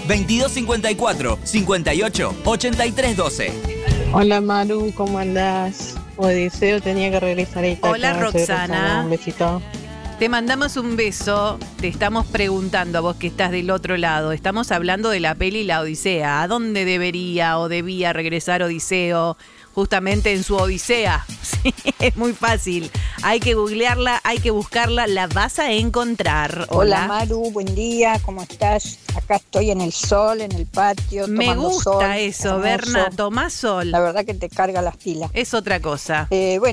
2254 58 83 12. Hola Maru, ¿cómo andás? Odiseo tenía que regresar a Italia. Hola Roxana. Un besito. Te mandamos un beso. Te estamos preguntando a vos que estás del otro lado. Estamos hablando de la peli La Odisea. ¿A dónde debería o debía regresar Odiseo? Justamente en su Odisea. Sí, es muy fácil. Hay que googlearla, hay que buscarla, la vas a encontrar. Hola Maru, buen día, ¿cómo estás? Acá estoy en el sol, en el patio, Me tomando gusta sol, eso, hermoso. Berna, tomás sol. La verdad que te carga las pilas. Es otra cosa. Bueno,